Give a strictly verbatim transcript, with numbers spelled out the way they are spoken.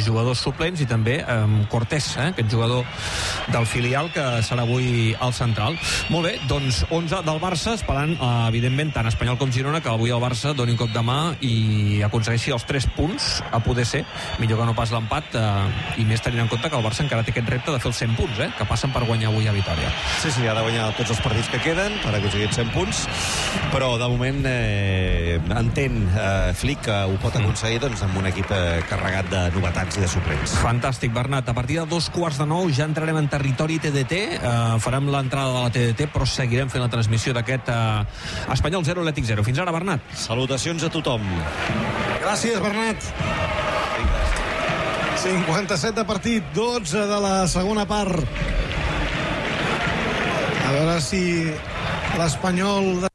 jugadors suplents, i també amb Cortés, eh, aquest jugador del filial que serà avui al central. Molt bé, doncs onze del Barça, esperant eh, evidentment tant Espanyol com Girona que avui el Barça doni un cop de mà i aconsegueixi els tres punts, a poder ser millor que no pas l'empat, eh, i més tenint en compte que el Barça encara té aquest repte de fer els cent punts, eh, que passen per guanyar avui a Vitòria. Sí, sí, ha de guanyar tots els partits que queden per aconseguir cent punts, però de moment eh, entén eh, Flick que ho pot aconseguir doncs, amb un equip eh, carregat de novetats i de suplents. Fantàstic, Bernat. A partir de dos quarts de nou ja entrarem en territori T D T, eh, farem l'entrada de la T D T, però seguirem fent la transmissió d'aquest eh, Espanyol zero, Atlètic zero. Fins ara, Bernat. Salutacions a tothom. Gràcies, Bernat. cinquanta-set de partit, dotze de la segona part. A veure si l'Espanyol